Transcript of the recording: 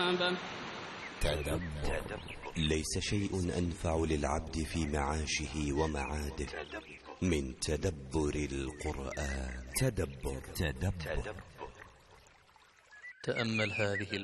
تدبر. ليس شيء أنفع للعبد في معاشه ومعاده من تدبر القرآن. تدبر. تأمل هذه